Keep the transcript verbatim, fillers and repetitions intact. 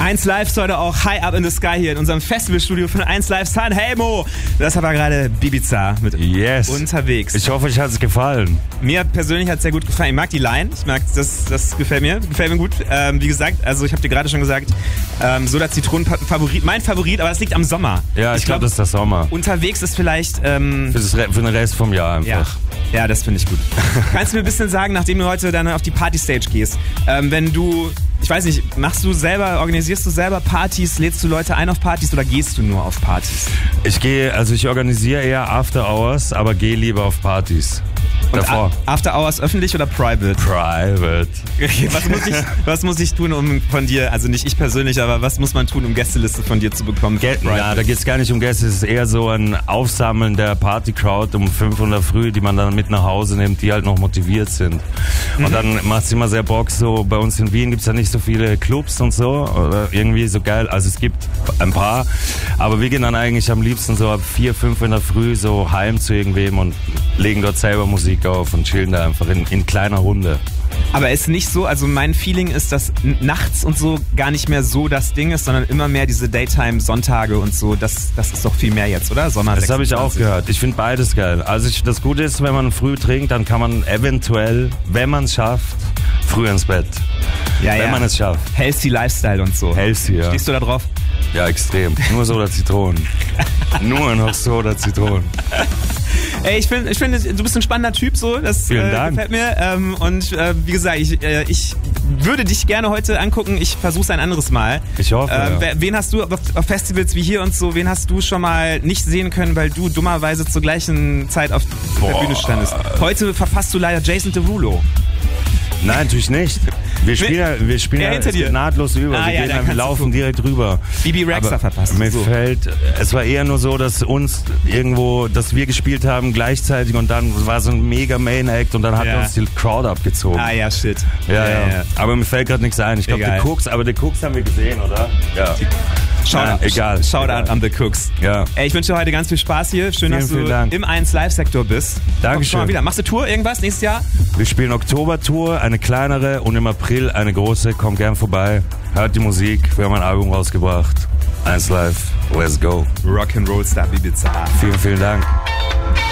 eins Live ist heute auch High Up in the Sky hier in unserem Festivalstudio von eins Live Sun. Hey Mo, das war gerade Bibiza mit yes. unterwegs. Ich hoffe, euch hat es gefallen. Mir persönlich hat es sehr gut gefallen. Ich mag die Line, ich mag das, das gefällt mir, gefällt mir gut. Ähm, wie gesagt, also ich habe dir gerade schon gesagt, ähm, Soda Zitronen Favorit, mein Favorit, aber das liegt am Sommer. Ja, ich, ich glaube, glaub, das ist der Sommer. Unterwegs ist vielleicht ähm, für, das, für den Rest vom Jahr einfach. Ja. Ja, das finde ich gut. Kannst du mir ein bisschen sagen, nachdem du heute dann auf die Partystage gehst, ähm, wenn du, ich weiß nicht, machst du selber, organisierst du selber Partys, lädst du Leute ein auf Partys oder gehst du nur auf Partys? Ich gehe, also ich organisiere eher After Hours, aber gehe lieber auf Partys. Und davor. After Hours öffentlich oder private? Private. Okay, was muss ich, was muss ich tun, um von dir, also nicht ich persönlich, aber was muss man tun, um Gästeliste von dir zu bekommen? Ge- ja, da geht es gar nicht um Gäste, es ist eher so ein Aufsammeln der Party-Crowd um fünf Uhr in der Früh, die man dann mit nach Hause nimmt, die halt noch motiviert sind. Mhm. Und dann macht es immer sehr Bock, so bei uns in Wien gibt es ja nicht so viele Clubs und so, oder irgendwie so geil, also es gibt ein paar, aber wir gehen dann eigentlich am liebsten so ab vier, fünf in der Früh so heim zu irgendwem und legen dort selber Musik auf und chillen da einfach in, in kleiner Runde. Aber ist nicht so, also mein Feeling ist, dass nachts und so gar nicht mehr so das Ding ist, sondern immer mehr diese Daytime-Sonntage und so, das, das ist doch viel mehr jetzt, oder? Sommer Das habe ich auch gehört. Ich finde beides geil. Also ich, das Gute ist, wenn man früh trinkt, dann kann man eventuell, wenn man es schafft, früh ins Bett. Ja, wenn ja. man es schafft. Healthy Lifestyle und so. Healthy, ja. Stehst du da drauf? Ja, extrem. Nur Soda Zitronen. Nur noch Soda Zitronen. Ey, ich finde, ich find, du bist ein spannender Typ, so. Das Vielen äh, Dank. gefällt mir. Ähm, und äh, wie gesagt, ich, äh, ich würde dich gerne heute angucken. Ich versuch's ein anderes Mal. Ich hoffe. Ähm, ja. Wen hast du auf, auf Festivals wie hier und so, wen hast du schon mal nicht sehen können, weil du dummerweise zur gleichen Zeit auf Boah. der Bühne standest? Heute verpasst du leider Jason Derulo. Nein, natürlich nicht. Wir spielen ja, wir spielen ja, hinter dir. nahtlos über. Ah, wir ja, gehen dann, wir laufen direkt rüber. Bibi Rexha verpasst. Mir so. fällt, es war eher nur so, dass uns irgendwo, dass wir gespielt haben gleichzeitig und dann war so ein mega Main Act und dann hat ja. uns die Crowd abgezogen. Ah ja, shit. Ja, ja. ja, ja. Aber mir fällt gerade nichts ein. Ich glaube, die Cooks, aber die Cooks haben wir gesehen, oder? Ja. Shoutout, egal. Shoutout an The Cooks. Ja. Ey, ich wünsche dir heute ganz viel Spaß hier. Schön, vielen, dass du Dank. im eins Live-Sektor bist. Dankeschön. Mal wieder. Machst du Tour irgendwas nächstes Jahr? Wir spielen Oktober-Tour, eine kleinere und im April eine große. Kommt gern vorbei. Hört die Musik. Wir haben ein Album rausgebracht. eins Live. Let's go. Rock'n'Roll Star Bibiza. Vielen, vielen Dank.